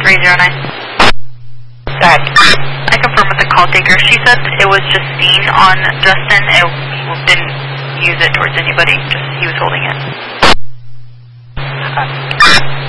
309. Go ahead. I confirmed with the call taker. She said it was just seen on Justin. He didn't use it towards anybody. Just he was holding it.